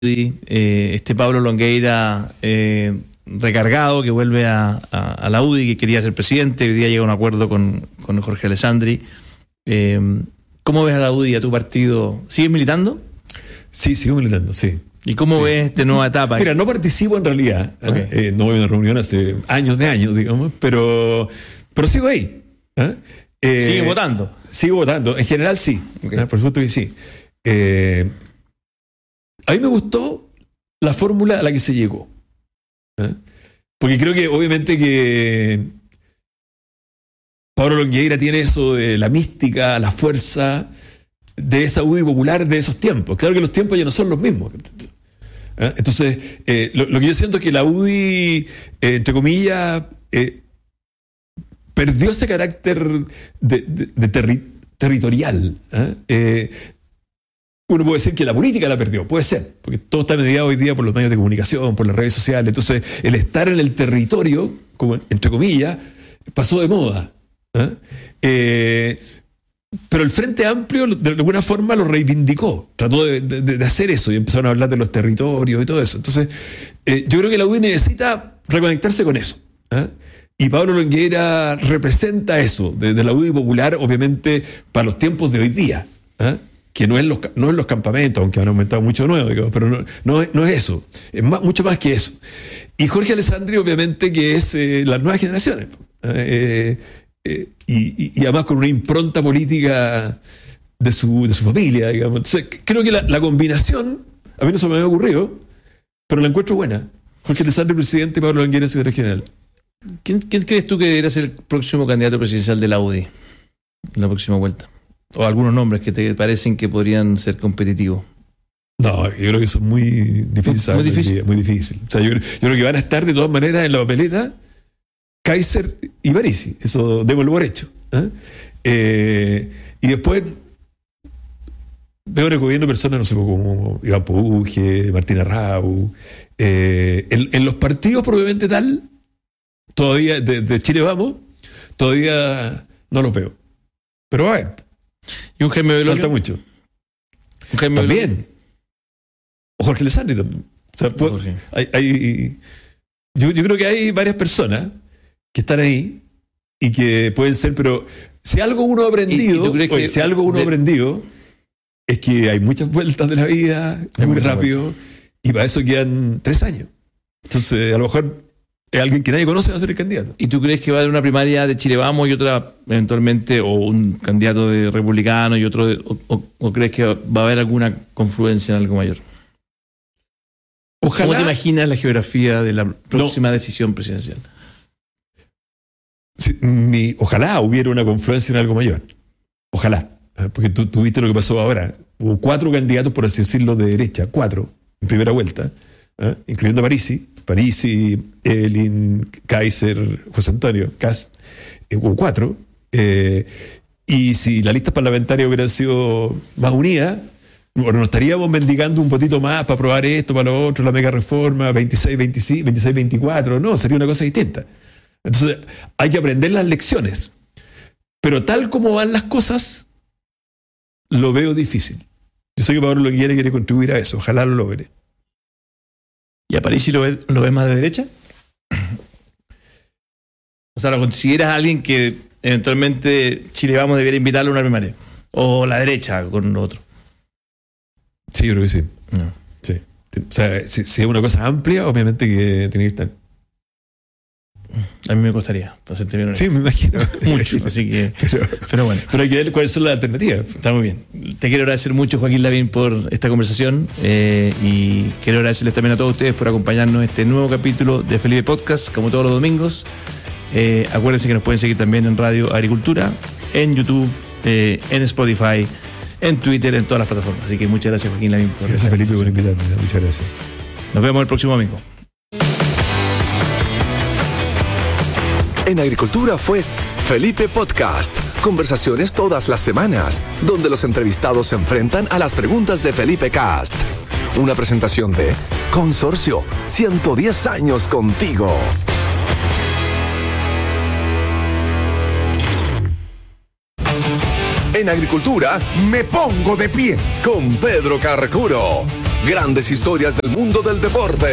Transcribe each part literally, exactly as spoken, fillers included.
eh, este Pablo Longueira eh, recargado, que vuelve a, a, a la U D I, que quería ser presidente, hoy día llega a un acuerdo con, con Jorge Alessandri. Eh, ¿Cómo ves a la U D I, a tu partido? ¿Sigues militando? Sí, sigo militando, sí. ¿Y cómo sí. ves esta nueva etapa? Mira, no participo en realidad, okay. eh, no voy a una reunión hace años de años, digamos, pero, pero sigo ahí. ¿eh? Eh, ¿Sigues votando? Sigo votando, en general sí, okay. ¿eh? Por supuesto que sí. Eh, a mí me gustó la fórmula a la que se llegó. ¿eh? Porque creo que obviamente que Pablo Longueira tiene eso de la mística, la fuerza de esa U D I popular de esos tiempos. Claro que los tiempos ya no son los mismos. ¿eh? Entonces, eh, lo, lo que yo siento es que la U D I, eh, entre comillas, eh, perdió ese carácter de, de, de terri territorial. ¿eh? Eh, uno puede decir que la política la perdió, puede ser, porque todo está mediado hoy día por los medios de comunicación, por las redes sociales. Entonces, el estar en el territorio, como entre comillas, pasó de moda. ¿eh? Eh, pero el Frente Amplio, de alguna forma, lo reivindicó. Trató de, de, de hacer eso y empezaron a hablar de los territorios y todo eso. Entonces, eh, yo creo que la U D I necesita reconectarse con eso. ¿eh? Y Pablo Longueira representa eso, de, de la U D I popular, obviamente, para los tiempos de hoy día. ¿eh? Que no es, los, no es los campamentos, aunque han aumentado mucho de nuevo, digamos, pero no, no, no es eso. Es más, mucho más que eso. Y Jorge Alessandri, obviamente, que es eh, las nuevas generaciones. Eh, eh, y, y además con una impronta política de su, de su familia, digamos. Entonces, creo que la, la combinación, a mí no se me había ocurrido, pero la encuentro buena. Jorge Alessandri, presidente, y Pablo Longueira, secretario general. ¿Quién, ¿Quién crees tú que debería ser el próximo candidato presidencial de la U D I en la próxima vuelta? ¿O algunos nombres que te parecen que podrían ser competitivos? No, yo creo que eso es muy difícil. Muy, muy difícil. Muy difícil. O sea, yo, yo creo que van a estar de todas maneras en la papeleta Kaiser y Parisi. Eso démoslo por hecho. ¿eh? Eh, y después veo recogiendo personas, no sé, como Iván Pugue, Martina Rau. Eh, en, en los partidos probablemente tal, todavía, de, de Chile Vamos, todavía no los veo. Pero a ver. ¿Y un Jaime Belolio? Falta mucho. ¿Un Jaime también. Belolio? O Jorge Alessandri también. O sea, pues, hay, hay, yo, yo creo que hay varias personas que están ahí y que pueden ser, pero si algo uno ha aprendido, oye, que, si algo uno de, ha aprendido es que hay muchas vueltas de la vida, muy rápido, vuelta. Y para eso quedan tres años. Entonces, a lo mejor es alguien que nadie conoce va a ser el candidato. ¿Y tú crees que va a haber una primaria de Chile Vamos y otra eventualmente, o un candidato de republicano y otro, de, o, o, o crees que va a haber alguna confluencia en algo mayor? Ojalá. ¿Cómo te imaginas la geografía de la próxima no. decisión presidencial? Sí, mi, ojalá hubiera una confluencia en algo mayor. Ojalá. Porque tú, tú viste lo que pasó ahora. Hubo cuatro candidatos, por así decirlo, de derecha. Cuatro, en primera vuelta. ¿eh? Incluyendo a Parisi. Parisi, Evelyn, Kaiser, José Antonio, Kast, eh, hubo cuatro. Eh, y si las listas parlamentarias hubieran sido más unidas, bueno, nos estaríamos mendigando un poquito más para aprobar esto, para lo otro, la mega reforma, veintiséis, veinticinco, veintiséis, veinticuatro. No, sería una cosa distinta. Entonces, hay que aprender las lecciones. Pero tal como van las cosas, lo veo difícil. Yo sé que Pablo Longueira quiere contribuir a eso. Ojalá lo logre. ¿Y a Parisi lo ves lo ve más de derecha? O sea, ¿lo consideras a alguien que eventualmente Chile Vamos debería invitarle a una primaria? ¿O la derecha con lo otro? Sí, yo creo que sí. No. Sí. O sea, si, si es una cosa amplia, obviamente que tiene que estar. A mí me costaría, para serte bien honesto. Sí, me imagino. Mucho, así que... Pero, pero bueno. Pero hay que ver cuáles son las alternativas. Está muy bien. Te quiero agradecer mucho, Joaquín Lavín, por esta conversación eh, y quiero agradecerles también a todos ustedes por acompañarnos en este nuevo capítulo de Felipe Podcast, como todos los domingos. Eh, acuérdense que nos pueden seguir también en Radio Agricultura, en YouTube, eh, en Spotify, en Twitter, en todas las plataformas. Así que muchas gracias, Joaquín Lavín. Por gracias, Felipe, por invitarme. Muchas gracias. Nos vemos el próximo domingo. En Agricultura fue Felipe Podcast. Conversaciones todas las semanas, donde los entrevistados se enfrentan a las preguntas de Felipe Cast. Una presentación de Consorcio, ciento diez años contigo. En Agricultura, me pongo de pie con Pedro Carcuro. Grandes historias del mundo del deporte.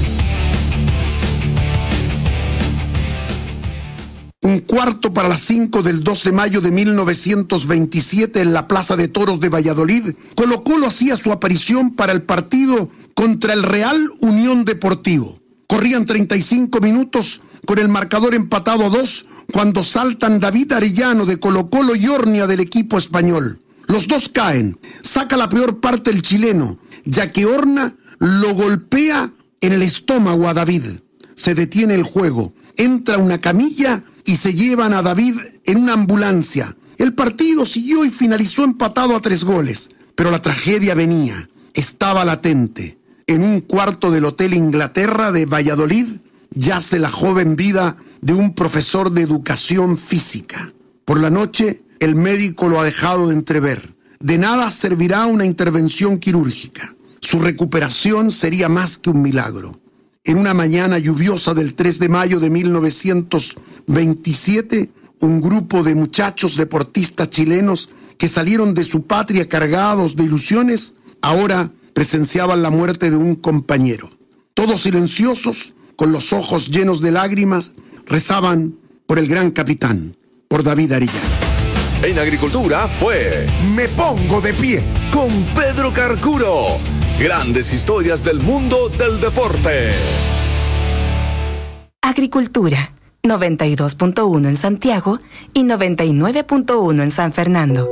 Un cuarto para las cinco del dos de mayo de mil novecientos veintisiete en la Plaza de Toros de Valladolid, Colo-Colo hacía su aparición para el partido contra el Real Unión Deportivo. Corrían treinta y cinco minutos con el marcador empatado a dos cuando saltan David Arellano de Colo-Colo y Ornia del equipo español. Los dos caen, saca la peor parte el chileno, ya que Orna lo golpea en el estómago a David. Se detiene el juego, entra una camilla y se llevan a David en una ambulancia. El partido siguió y finalizó empatado a tres goles, pero la tragedia venía, estaba latente. En un cuarto del Hotel Inglaterra de Valladolid yace la joven vida de un profesor de educación física. Por la noche, el médico lo ha dejado de entrever. De nada servirá una intervención quirúrgica. Su recuperación sería más que un milagro. En una mañana lluviosa del tres de mayo de mil novecientos veintisiete, un grupo de muchachos deportistas chilenos que salieron de su patria cargados de ilusiones, ahora presenciaban la muerte de un compañero. Todos silenciosos, con los ojos llenos de lágrimas, rezaban por el gran capitán, por David Arellano. En Agricultura fue Me pongo de pie con Pedro Carcuro. Grandes historias del mundo del deporte. Agricultura, noventa y dos punto uno en Santiago y noventa y nueve punto uno en San Fernando.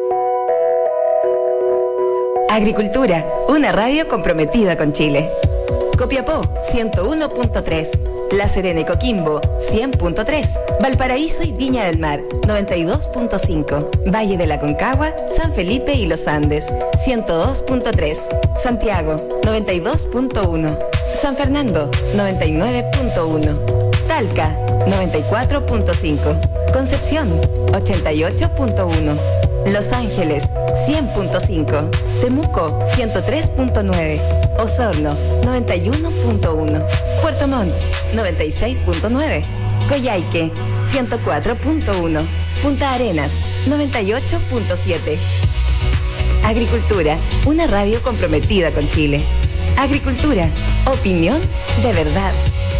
Agricultura, una radio comprometida con Chile. Copiapó, ciento uno punto tres. La Serena y Coquimbo, cien punto tres. Valparaíso y Viña del Mar, noventa y dos punto cinco. Valle de la Concagua, San Felipe y Los Andes, ciento dos punto tres. Santiago, noventa y dos punto uno. San Fernando, noventa y nueve punto uno. Talca, noventa y cuatro punto cinco. Concepción, ochenta y ocho punto uno. Los Ángeles, cien punto cinco. Temuco, ciento tres punto nueve. Osorno, noventa y uno punto uno. Puerto Montt, noventa y seis punto nueve. Coyhaique, ciento cuatro punto uno. Punta Arenas, noventa y ocho punto siete. Agricultura, una radio comprometida con Chile. Agricultura, opinión de verdad.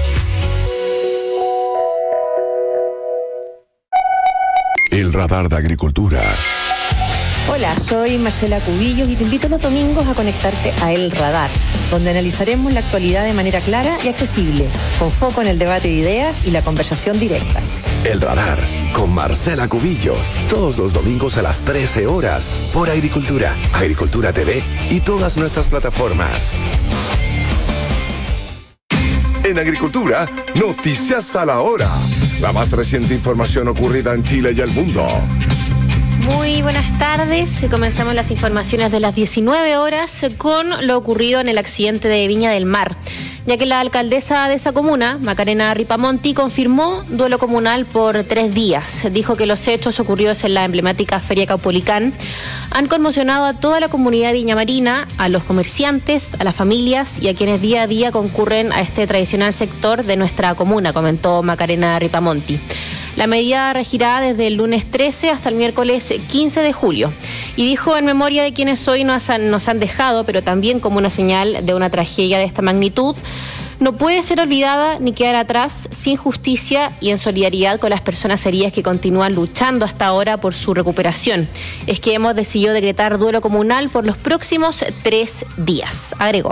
El radar de Agricultura. Hola, soy Marcela Cubillos y te invito los domingos a conectarte a El Radar, donde analizaremos la actualidad de manera clara y accesible, con foco en el debate de ideas y la conversación directa. El Radar, con Marcela Cubillos, todos los domingos a las trece horas, por Agricultura, Agricultura T V y todas nuestras plataformas. En Agricultura, noticias a la hora. La más reciente información ocurrida en Chile y el mundo. Muy buenas tardes. Comenzamos las informaciones de las diecinueve horas con lo ocurrido en el accidente de Viña del Mar, ya que la alcaldesa de esa comuna, Macarena Ripamonti, confirmó duelo comunal por tres días. Dijo que los hechos ocurridos en la emblemática Feria Caupolicán han conmocionado a toda la comunidad viñamarina, a los comerciantes, a las familias y a quienes día a día concurren a este tradicional sector de nuestra comuna, comentó Macarena Ripamonti. La medida regirá desde el lunes trece hasta el miércoles quince de julio. Y dijo, en memoria de quienes hoy nos han, nos han dejado, pero también como una señal de una tragedia de esta magnitud, no puede ser olvidada ni quedar atrás, sin justicia y en solidaridad con las personas heridas que continúan luchando hasta ahora por su recuperación. Es que hemos decidido decretar duelo comunal por los próximos tres días, agregó.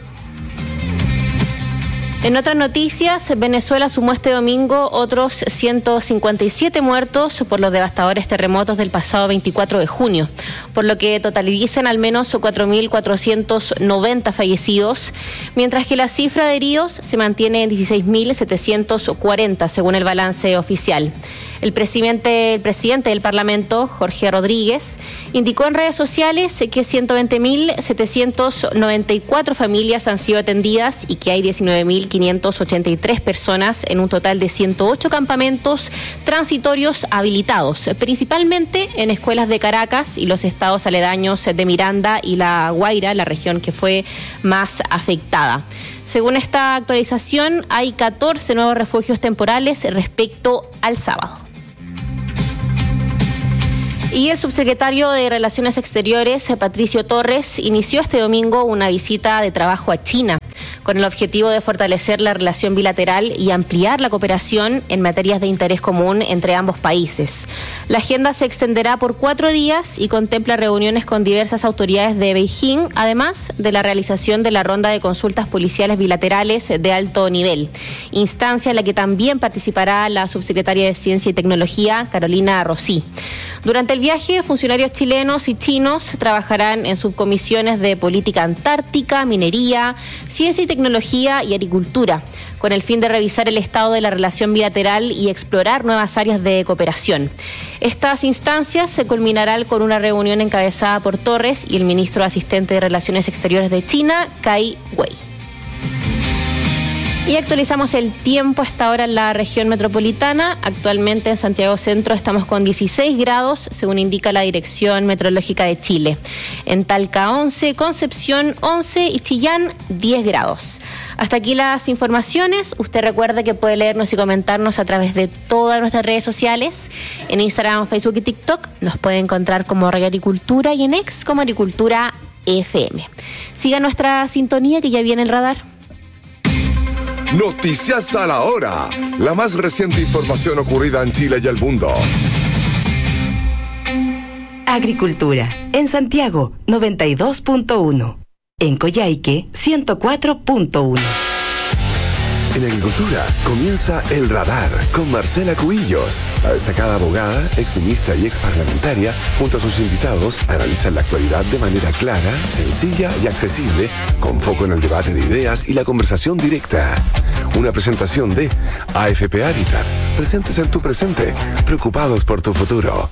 En otras noticias, Venezuela sumó este domingo otros ciento cincuenta y siete muertos por los devastadores terremotos del pasado veinticuatro de junio, por lo que totalizan al menos cuatro mil cuatrocientos noventa fallecidos, mientras que la cifra de heridos se mantiene en dieciséis mil setecientos cuarenta, según el balance oficial. El presidente, el presidente del Parlamento, Jorge Rodríguez, indicó en redes sociales que ciento veinte mil setecientos noventa y cuatro familias han sido atendidas y que hay diecinueve mil quinientas ochenta y tres personas en un total de ciento ocho campamentos transitorios habilitados, principalmente en escuelas de Caracas y los estados aledaños de Miranda y La Guaira, la región que fue más afectada. Según esta actualización, hay catorce nuevos refugios temporales respecto al sábado. Y el subsecretario de Relaciones Exteriores, Patricio Torres, inició este domingo una visita de trabajo a China, con el objetivo de fortalecer la relación bilateral y ampliar la cooperación en materias de interés común entre ambos países. La agenda se extenderá por cuatro días y contempla reuniones con diversas autoridades de Beijing, además de la realización de la ronda de consultas policiales bilaterales de alto nivel, instancia en la que también participará la subsecretaria de Ciencia y Tecnología, Carolina Rossi. Durante el viaje, funcionarios chilenos y chinos trabajarán en subcomisiones de política antártica, minería, ciencia y tecnología y agricultura, con el fin de revisar el estado de la relación bilateral y explorar nuevas áreas de cooperación. Estas instancias se culminarán con una reunión encabezada por Torres y el ministro asistente de Relaciones Exteriores de China, Kai Wei. Y actualizamos el tiempo hasta ahora en la región metropolitana. Actualmente en Santiago Centro estamos con dieciséis grados, según indica la Dirección Meteorológica de Chile. En Talca once, Concepción once y Chillán diez grados. Hasta aquí las informaciones. Usted recuerde que puede leernos y comentarnos a través de todas nuestras redes sociales. En Instagram, Facebook y TikTok nos puede encontrar como Radio Agricultura y en X como Agricultura F M. Siga nuestra sintonía que ya viene el radar. Noticias a la hora. La más reciente información ocurrida en Chile y el mundo. Agricultura. En Santiago, noventa y dos punto uno. En Coyhaique, ciento cuatro punto uno. En Agricultura comienza El Radar con Marcela Cubillos. La destacada abogada, exministra y exparlamentaria, junto a sus invitados, analizan la actualidad de manera clara, sencilla y accesible, con foco en el debate de ideas y la conversación directa. Una presentación de A F P Habitat. Presentes en tu presente, preocupados por tu futuro.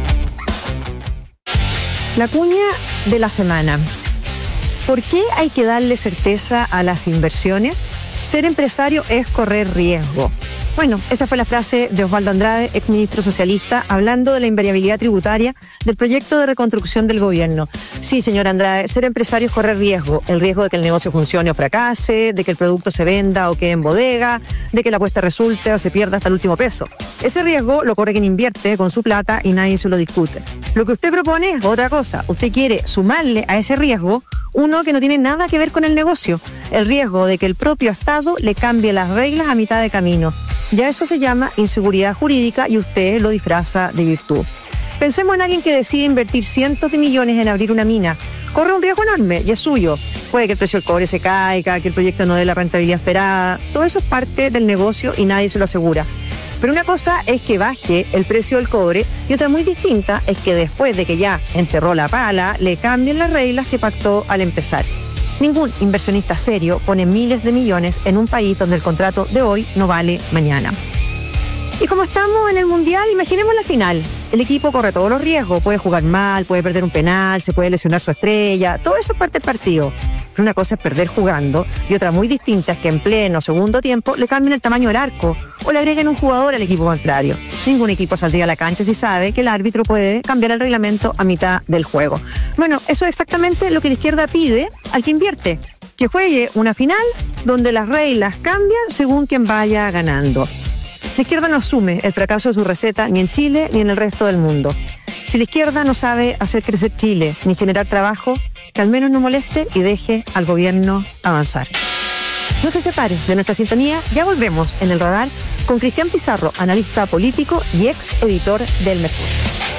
La cuña de la semana. ¿Por qué hay que darle certeza a las inversiones? Ser empresario es correr riesgo. Bueno, esa fue la frase de Osvaldo Andrade, exministro socialista, hablando de la invariabilidad tributaria del proyecto de reconstrucción del gobierno. Sí, señor Andrade, ser empresario es correr riesgo. El riesgo de que el negocio funcione o fracase, de que el producto se venda o quede en bodega, de que la apuesta resulte o se pierda hasta el último peso. Ese riesgo lo corre quien invierte con su plata y nadie se lo discute. Lo que usted propone es otra cosa. Usted quiere sumarle a ese riesgo uno que no tiene nada que ver con el negocio. El riesgo de que el propio Estado le cambie las reglas a mitad de camino. Ya eso se llama inseguridad jurídica y usted lo disfraza de virtud. Pensemos en alguien que decide invertir cientos de millones en abrir una mina. Corre un riesgo enorme y es suyo. Puede que el precio del cobre se caiga, que el proyecto no dé la rentabilidad esperada. Todo eso es parte del negocio y nadie se lo asegura. Pero una cosa es que baje el precio del cobre y otra muy distinta es que después de que ya enterró la pala, le cambien las reglas que pactó al empezar. Ningún inversionista serio pone miles de millones en un país donde el contrato de hoy no vale mañana. Y como estamos en el Mundial, imaginemos la final. El equipo corre todos los riesgos, puede jugar mal, puede perder un penal, se puede lesionar su estrella, todo eso es parte del partido. Pero una cosa es perder jugando y otra muy distinta es que en pleno segundo tiempo le cambien el tamaño del arco o le agreguen un jugador al equipo contrario. Ningún equipo saldría a la cancha si sabe que el árbitro puede cambiar el reglamento a mitad del juego. Bueno, eso es exactamente lo que la izquierda pide al que invierte, que juegue una final donde las reglas cambian según quien vaya ganando. La izquierda no asume el fracaso de su receta ni en Chile ni en el resto del mundo. Si la izquierda no sabe hacer crecer Chile ni generar trabajo, que al menos no moleste y deje al gobierno avanzar. No se separe de nuestra sintonía, ya volvemos en El Radar con Cristian Pizarro, analista político y ex editor del Mercurio.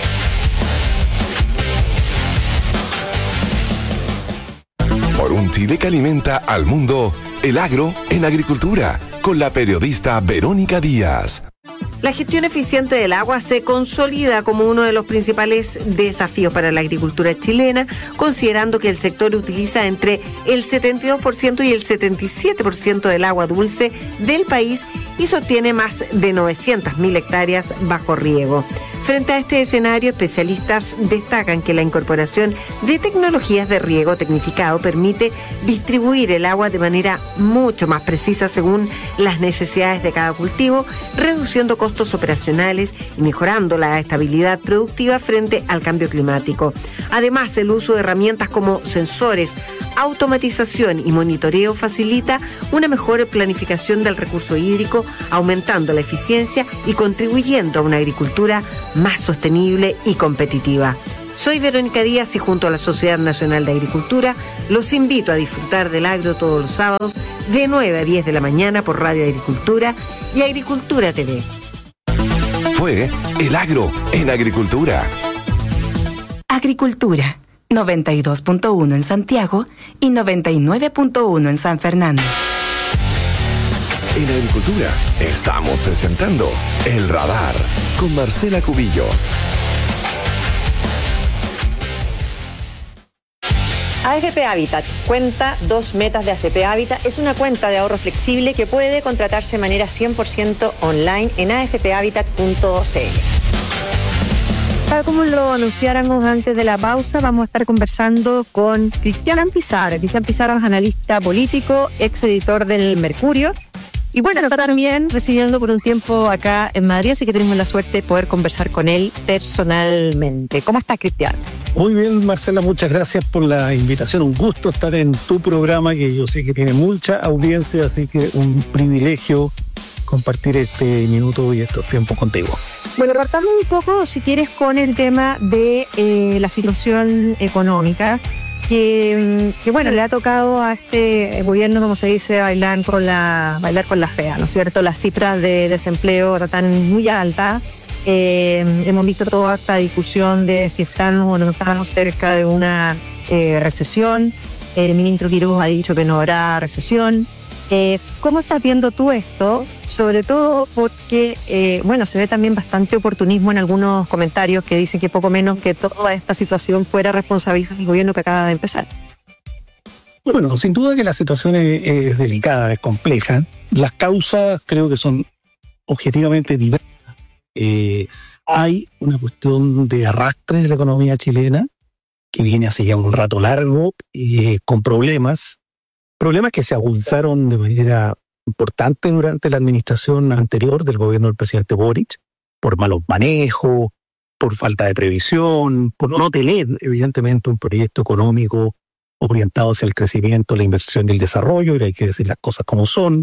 Por un Chile que alimenta al mundo, el agro en agricultura, con la periodista Verónica Díaz. La gestión eficiente del agua se consolida como uno de los principales desafíos para la agricultura chilena, considerando que el sector utiliza entre el setenta y dos por ciento y el setenta y siete por ciento del agua dulce del país y sostiene más de novecientas mil hectáreas bajo riego. Frente a este escenario, especialistas destacan que la incorporación de tecnologías de riego tecnificado permite distribuir el agua de manera mucho más precisa según las necesidades de cada cultivo, reduciendo costos operacionales y mejorando la estabilidad productiva frente al cambio climático. Además, el uso de herramientas como sensores automatización y monitoreo facilita una mejor planificación del recurso hídrico, aumentando la eficiencia y contribuyendo a una agricultura más sostenible y competitiva. Soy Verónica Díaz y junto a la Sociedad Nacional de Agricultura los invito a disfrutar del agro todos los sábados de nueve a diez de la mañana por Radio Agricultura y Agricultura T V. Fue El Agro en Agricultura. Agricultura, noventa y dos punto uno en Santiago y noventa y nueve punto uno en San Fernando. En Agricultura estamos presentando El Radar con Marcela Cubillos. A F P Habitat, cuenta dos metas de A F P Habitat, es una cuenta de ahorro flexible que puede contratarse de manera cien por ciento online en a f p habitat punto c l. Tal como lo anunciáramos antes de la pausa, vamos a estar conversando con Cristian Pizarro. Cristian Pizarro es analista político, ex editor del Mercurio. Y bueno, está también residiendo por un tiempo acá en Madrid, así que tenemos la suerte de poder conversar con él personalmente. ¿Cómo estás, Cristian? Muy bien, Marcela, muchas gracias por la invitación. Un gusto estar en tu programa, que yo sé que tiene mucha audiencia, así que un privilegio compartir este minuto y estos tiempos contigo. Bueno, partamos un poco, si quieres, con el tema de eh, la situación económica, que, que bueno, le ha tocado a este gobierno, como se dice, bailar con la, bailar con la fea, ¿no es cierto? Las cifras de desempleo están muy altas. Eh, hemos visto toda esta discusión de si estamos o no estamos cerca de una eh, recesión. El ministro Quiroga ha dicho que no habrá recesión. Eh, ¿Cómo estás viendo tú esto? Sobre todo porque, eh, bueno, se ve también bastante oportunismo en algunos comentarios que dicen que poco menos que toda esta situación fuera responsabilidad del gobierno que acaba de empezar. Bueno, sin duda que la situación es, es delicada, es compleja. Las causas creo que son objetivamente diversas. Eh, hay una cuestión de arrastre de la economía chilena que viene hace ya un rato largo, eh, con problemas, problemas que se agudizaron de manera importante durante la administración anterior del gobierno del presidente Boric, por malos manejos, por falta de previsión, por no tener evidentemente un proyecto económico orientado hacia el crecimiento, la inversión y el desarrollo, y hay que decir las cosas como son.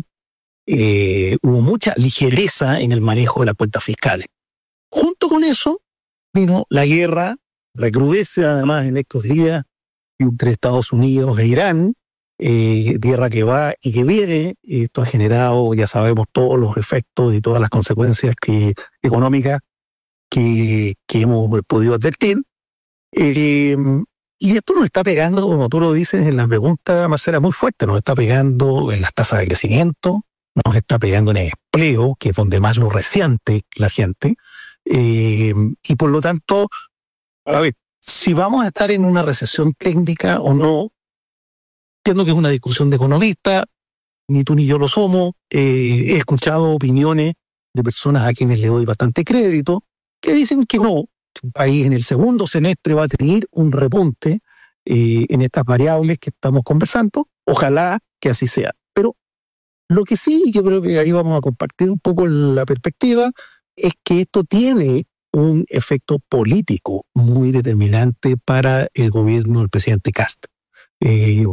Eh, hubo mucha ligereza en el manejo de las cuentas fiscales. Junto con eso vino la guerra, recrudece además en estos días entre Estados Unidos e Irán, eh, guerra que va y que viene. Esto ha generado, ya sabemos, todos los efectos y todas las consecuencias que, económicas que, que hemos podido advertir. Eh, y esto nos está pegando, como tú lo dices en la pregunta, Marcela, muy fuerte, nos está pegando en las tasas de crecimiento, nos está pegando en el empleo, que es donde más lo resiente la gente, eh, y por lo tanto, a ver, si vamos a estar en una recesión técnica o no, entiendo que es una discusión de economistas, ni tú ni yo lo somos, eh, he escuchado opiniones de personas a quienes le doy bastante crédito, que dicen que no, que un país en el segundo semestre va a tener un repunte eh, en estas variables que estamos conversando, ojalá que así sea, pero lo que sí, yo creo que ahí vamos a compartir un poco la perspectiva, es que esto tiene un efecto político muy determinante para el gobierno del presidente Kast. Eh,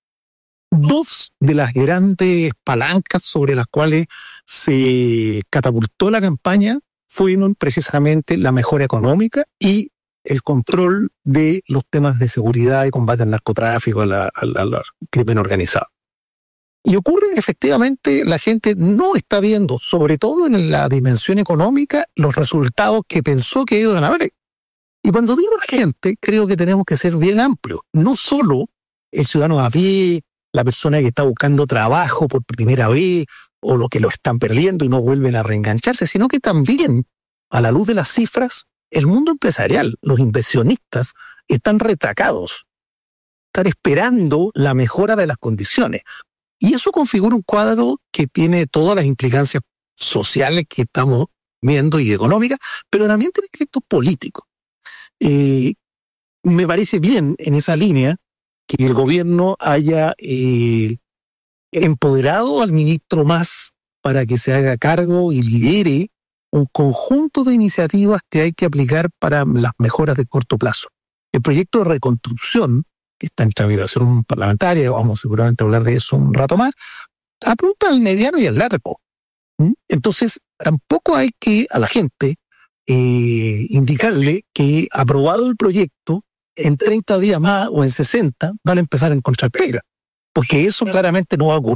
dos de las grandes palancas sobre las cuales se catapultó la campaña fueron precisamente la mejora económica y el control de los temas de seguridad y combate al narcotráfico, al a, a, a crimen organizado. Y ocurre que efectivamente la gente no está viendo, sobre todo en la dimensión económica, los resultados que pensó que iban a haber. Y cuando digo la gente, creo que tenemos que ser bien amplios. No solo el ciudadano a pie, la persona que está buscando trabajo por primera vez, o los que lo están perdiendo y no vuelven a reengancharse, sino que también, a la luz de las cifras, el mundo empresarial, los inversionistas, están retacados. Están esperando la mejora de las condiciones. Y eso configura un cuadro que tiene todas las implicancias sociales que estamos viendo y económicas, pero también tiene efectos políticos. Eh, me parece bien en esa línea que el gobierno haya eh, empoderado al ministro Mas para que se haga cargo y lidere un conjunto de iniciativas que hay que aplicar para las mejoras de corto plazo. El proyecto de reconstrucción que está en tramitación parlamentaria, vamos seguramente a hablar de eso un rato más, apunta al mediano y al largo. ¿Mm? Entonces, tampoco hay que a la gente eh, indicarle que aprobado el proyecto, en treinta días más o en sesenta van a empezar a encontrar pega, porque eso claramente no va a ocurrir.